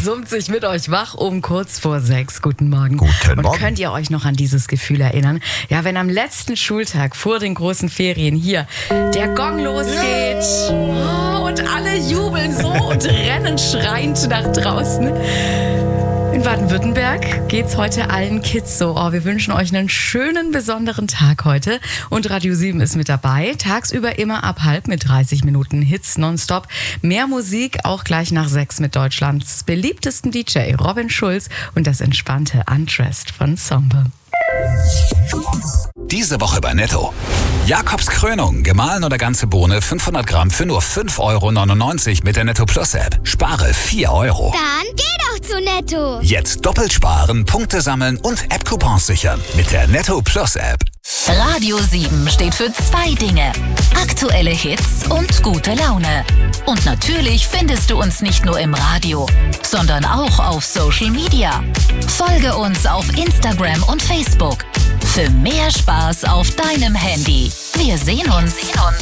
summt sich mit euch wach um kurz vor 6. Guten Morgen. Guten Morgen. Und könnt ihr euch noch an dieses Gefühl erinnern? Ja, wenn am letzten Schultag vor den großen Ferien hier der Gong losgeht und alle jubeln so und rennen schreiend nach draußen. In Baden-Württemberg geht's heute allen Kids so. Wir wünschen euch einen schönen, besonderen Tag heute. Und Radio 7 ist mit dabei. Tagsüber immer ab 5 mit 30 Minuten Hits nonstop. Mehr Musik auch gleich nach 6 mit Deutschlands beliebtesten DJ Robin Schulz und das entspannte Undressed von Somber. Diese Woche bei Netto. Jakobs Krönung, gemahlen oder ganze Bohne, 500 Gramm für nur 5,99 € mit der Netto Plus App. Spare 4 €. Dann geh doch zu Netto. Jetzt doppelt sparen, Punkte sammeln und App-Coupons sichern mit der Netto Plus App. Radio 7 steht für 2 Dinge. Aktuelle Hits und gute Laune. Und natürlich findest du uns nicht nur im Radio, sondern auch auf Social Media. Folge uns auf Instagram und Facebook. Für mehr Spaß auf deinem Handy. Wir sehen uns.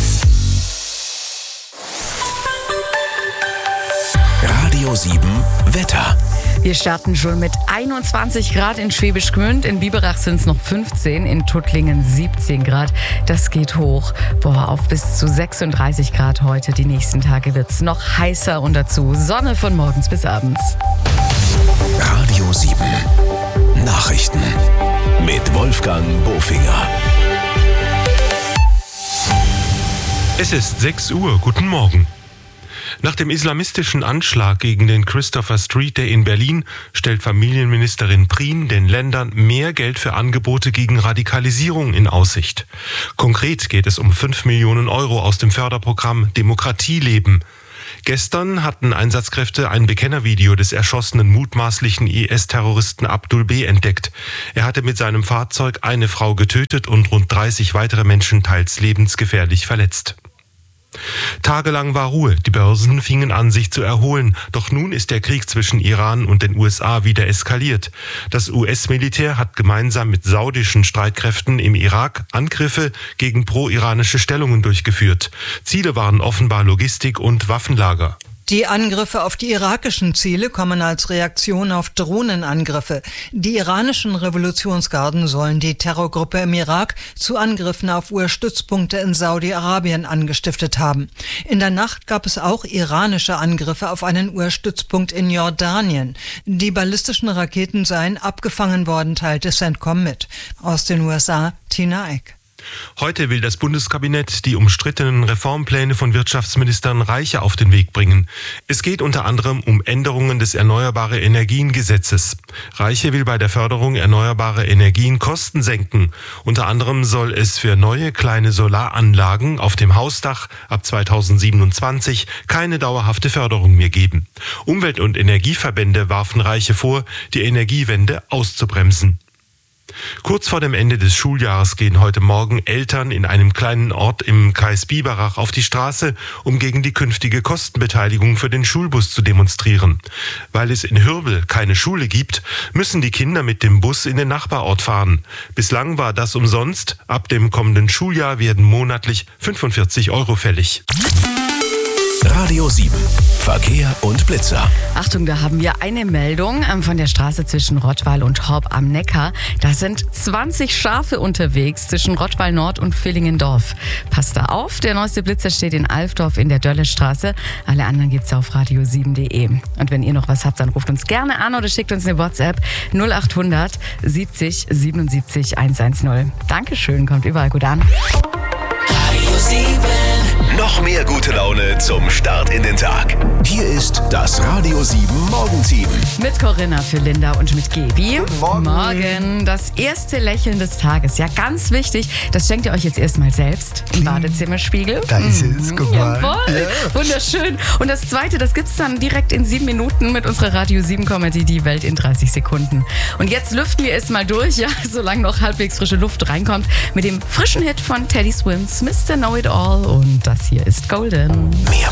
Radio 7 Wetter. Wir starten schon mit 21 Grad in Schwäbisch Gmünd. In Biberach sind es noch 15, in Tuttlingen 17 Grad. Das geht hoch. Auf bis zu 36 Grad heute. Die nächsten Tage wird es noch heißer und dazu Sonne von morgens bis abends. Radio 7 Nachrichten mit Wolfgang Bofinger. Es ist 6 Uhr. Guten Morgen. Nach dem islamistischen Anschlag gegen den Christopher Street Day in Berlin stellt Familienministerin Prien den Ländern mehr Geld für Angebote gegen Radikalisierung in Aussicht. Konkret geht es um 5 Millionen € aus dem Förderprogramm Demokratie leben. Gestern hatten Einsatzkräfte ein Bekennervideo des erschossenen mutmaßlichen IS-Terroristen Abdul B. entdeckt. Er hatte mit seinem Fahrzeug eine Frau getötet und rund 30 weitere Menschen teils lebensgefährlich verletzt. Tagelang war Ruhe, die Börsen fingen an, sich zu erholen. Doch nun ist der Krieg zwischen Iran und den USA wieder eskaliert. Das US-Militär hat gemeinsam mit saudischen Streitkräften im Irak Angriffe gegen pro-iranische Stellungen durchgeführt. Ziele waren offenbar Logistik und Waffenlager. Die Angriffe auf die irakischen Ziele kommen als Reaktion auf Drohnenangriffe. Die iranischen Revolutionsgarden sollen die Terrorgruppe im Irak zu Angriffen auf US-Stützpunkte in Saudi-Arabien angestiftet haben. In der Nacht gab es auch iranische Angriffe auf einen US-Stützpunkt in Jordanien. Die ballistischen Raketen seien abgefangen worden, teilte CENTCOM mit. Aus den USA, Tina Eck. Heute will das Bundeskabinett die umstrittenen Reformpläne von Wirtschaftsministern Reiche auf den Weg bringen. Es geht unter anderem um Änderungen des Erneuerbare-Energien-Gesetzes. Reiche will bei der Förderung erneuerbarer Energien Kosten senken. Unter anderem soll es für neue kleine Solaranlagen auf dem Hausdach ab 2027 keine dauerhafte Förderung mehr geben. Umwelt- und Energieverbände warfen Reiche vor, die Energiewende auszubremsen. Kurz vor dem Ende des Schuljahres gehen heute Morgen Eltern in einem kleinen Ort im Kreis Biberach auf die Straße, um gegen die künftige Kostenbeteiligung für den Schulbus zu demonstrieren. Weil es in Hürbel keine Schule gibt, müssen die Kinder mit dem Bus in den Nachbarort fahren. Bislang war das umsonst. Ab dem kommenden Schuljahr werden monatlich 45 € fällig. Radio 7 Verkehr und Blitzer. Achtung, da haben wir eine Meldung von der Straße zwischen Rottweil und Horb am Neckar. Da sind 20 Schafe unterwegs zwischen Rottweil Nord und Villingendorf. Passt da auf, der neueste Blitzer steht in Alfdorf in der Döllestraße. Alle anderen gibt's auf radio7.de. Und wenn ihr noch was habt, dann ruft uns gerne an oder schickt uns eine WhatsApp 0800 70 77 110. Dankeschön, kommt überall gut an. Radio 7. Noch mehr gute Laune zum Start in den Tag. Hier ist das Radio 7 Morgenteam. Mit Corinna für Linda und mit Gebi. Guten Morgen. Morgen. Das erste Lächeln des Tages. Ja, ganz wichtig. Das schenkt ihr euch jetzt erstmal selbst im Badezimmerspiegel. Da ist es. Guck mal. Jawohl. Ja. Wunderschön. Und das zweite, das gibt's dann direkt in 7 Minuten mit unserer Radio 7 Comedy Die Welt in 30 Sekunden. Und jetzt lüften wir es mal durch, ja, solange noch halbwegs frische Luft reinkommt, mit dem frischen Hit von Teddy Swims, Mr. Know It All. Und das hier ist Golden. Mehr